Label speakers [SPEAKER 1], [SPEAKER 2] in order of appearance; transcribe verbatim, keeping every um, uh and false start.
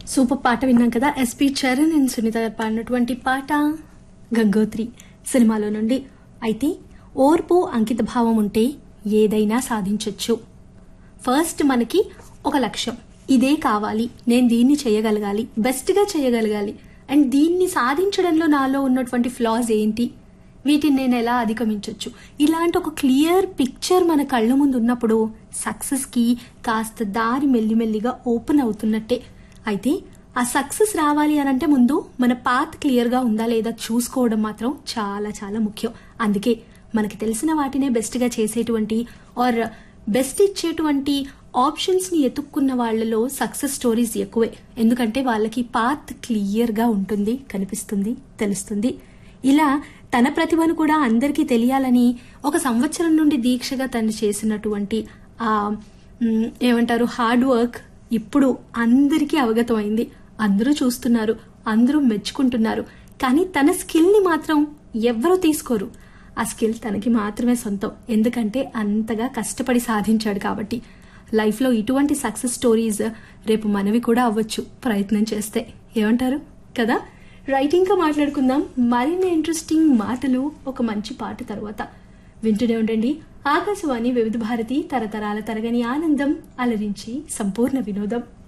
[SPEAKER 1] Super పాట విన్నాం కదా. ఎస్పీ చరణ్ అండ్ సునీత గారు పాడినటువంటి పాట గంగోత్రి సినిమాలో నుండి. అయితే ఓర్పు అంకిత భావం ఉంటే ఏదైనా సాధించొచ్చు. ఫస్ట్ మనకి ఒక లక్ష్యం, ఇదే కావాలి, నేను దీన్ని చేయగలగాలి, బెస్ట్ గా చేయగలగాలి, అండ్ దీన్ని సాధించడంలో నాలో ఉన్నటువంటి ఫ్లాస్ ఏంటి, వీటిని నేను ఎలా అధిగమించవచ్చు, ఇలాంటి ఒక క్లియర్ పిక్చర్ మన కళ్ళ ముందు ఉన్నప్పుడు సక్సెస్ కి కాస్త దారి మెల్లిమెల్లిగా ఓపెన్ అవుతున్నట్టే. అయితే ఆ సక్సెస్ రావాలి అనంటే ముందు మన పాత్ క్లియర్ గా ఉందా లేదా చూసుకోవడం మాత్రం చాలా చాలా ముఖ్యం. అందుకే మనకి తెలిసిన వాటినే బెస్ట్ గా చేసేటువంటి ఆర్ బెస్ట్ ఇచ్చేటువంటి ఆప్షన్స్ ని ఎత్తుక్కున్న వాళ్లలో సక్సెస్ స్టోరీస్ ఎక్కువే. ఎందుకంటే వాళ్ళకి పాత్ క్లియర్ గా ఉంటుంది, కనిపిస్తుంది, తెలుస్తుంది. ఇలా తన ప్రతిభను కూడా అందరికీ తెలియాలని ఒక సంవత్సరం నుండి దీక్షగా తను చేసినటువంటి ఆ ఏమంటారు హార్డ్ వర్క్ ఇప్పుడు అందరికీ అవగతమైంది. అందరూ చూస్తున్నారు, అందరూ మెచ్చుకుంటున్నారు. కానీ తన స్కిల్ ని మాత్రం ఎవ్వరూ తీసుకోరు. ఆ స్కిల్ తనకి మాత్రమే సొంతం. ఎందుకంటే అంతగా కష్టపడి సాధించాడు కాబట్టి. లైఫ్ లో ఇటువంటి సక్సెస్ స్టోరీస్ రేపు మనవి కూడా అవ్వచ్చు ప్రయత్నం చేస్తే. ఏమంటారు కదా? రైట్, ఇంకా మాట్లాడుకుందాం మరిన్ని ఇంట్రెస్టింగ్ మాటలు ఒక మంచి పాట తర్వాత. వింటూనే ఉండండి ఆకాశవాణి వివిధ భారతి, తరతరాల తరగని ఆనందం, అలరించి సంపూర్ణ వినోదం.